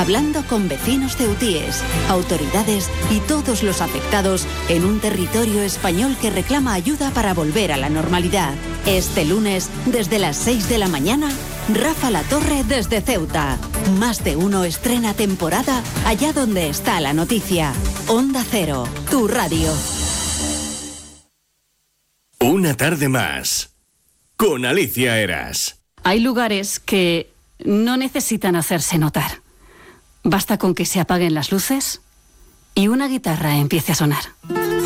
hablando con vecinos ceutíes, autoridades y todos los afectados en un territorio español que reclama ayuda para volver a la normalidad. Este lunes, desde las 6 de la mañana, Rafa La Torre desde Ceuta. Más de uno estrena temporada allá donde está la noticia. Onda Cero, tu radio. Una tarde más, con Alicia Eras. Hay lugares que no necesitan hacerse notar. Basta con que se apaguen las luces y una guitarra empiece a sonar.